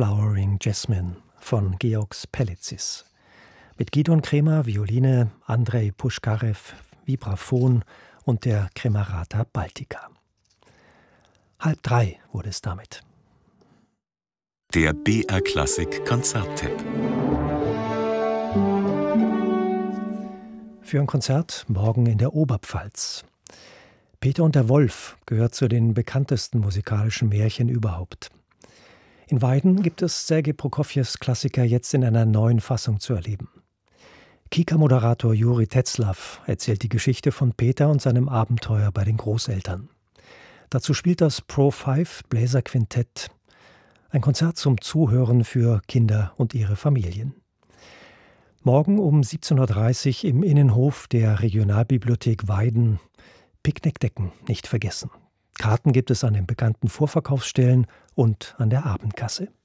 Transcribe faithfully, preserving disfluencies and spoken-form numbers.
Flowering Jasmine von Georgs Pellicis. Mit Gidon Kremer, Violine, Andrei Puschkarew, Vibraphon und der Kremerata Baltica. Halb drei wurde es damit. Der B R Klassik Konzerttipp. Für ein Konzert morgen in der Oberpfalz. Peter und der Wolf gehört zu den bekanntesten musikalischen Märchen überhaupt. In Weiden gibt es Sergei Prokofjews Klassiker jetzt in einer neuen Fassung zu erleben. Kika-Moderator Juri Tetzlaff erzählt die Geschichte von Peter und seinem Abenteuer bei den Großeltern. Dazu spielt das Pro fünf Bläserquintett, ein Konzert zum Zuhören für Kinder und ihre Familien. Morgen um siebzehn Uhr dreißig im Innenhof der Regionalbibliothek Weiden. Picknickdecken nicht vergessen. Karten gibt es an den bekannten Vorverkaufsstellen und an der Abendkasse.